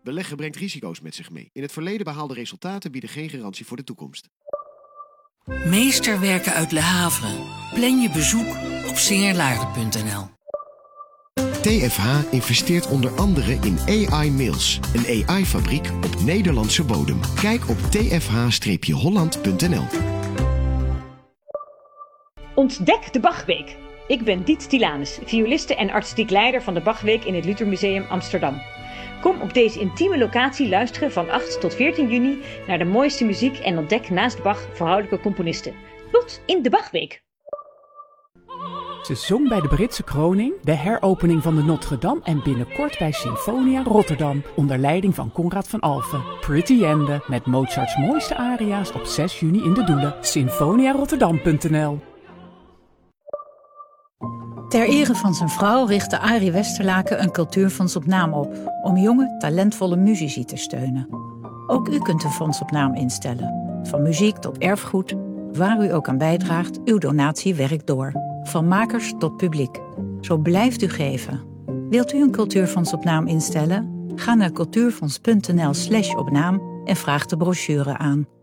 Beleggen brengt risico's met zich mee. In het verleden behaalde resultaten bieden geen garantie voor de toekomst. Meesterwerken uit Le Havre. Plan je bezoek op singerlaarden.nl. TFH investeert onder andere in AI Mills, een AI-fabriek op Nederlandse bodem. Kijk op tfh-holland.nl. Ontdek de Bachweek. Ik ben Diet Tilanus, violiste en artistiek leider van de Bachweek in het Luthermuseum Amsterdam. Kom op deze intieme locatie luisteren van 8 tot 14 juni naar de mooiste muziek en ontdek naast Bach vrouwelijke componisten. Tot in de Bachweek! Ze zong bij de Britse kroning, de heropening van de Notre-Dame en binnenkort bij Sinfonia Rotterdam onder leiding van Conrad van Alphen. Pretty Ende met Mozarts mooiste aria's op 6 juni in de Doelen. Sinfoniarotterdam.nl. Ter ere van zijn vrouw richtte Arie Westerlaken een cultuurfonds op naam op om jonge, talentvolle muzici te steunen. Ook u kunt een fonds op naam instellen. Van muziek tot erfgoed, waar u ook aan bijdraagt, uw donatie werkt door. Van makers tot publiek. Zo blijft u geven. Wilt u een cultuurfonds op naam instellen? Ga naar cultuurfonds.nl/opnaam en vraag de brochure aan.